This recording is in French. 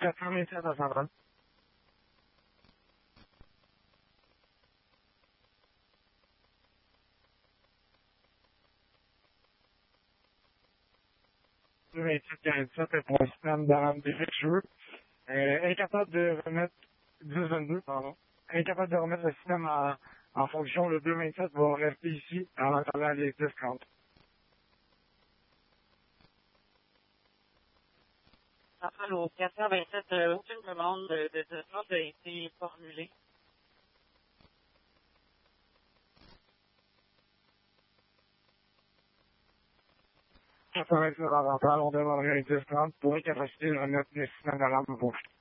427 à Centrale. Le 27-47 pour un système d'alarme défectueux. Incapable de remettre 10-22, pardon. Incapable de remettre le système en fonction. Le 227 va rester ici en attendant les 10-30. Centrale au 427, aucune demande de 10-30 a été formulée. On demanderait un 10-30 pour une capacité de remettre le système d'alarme au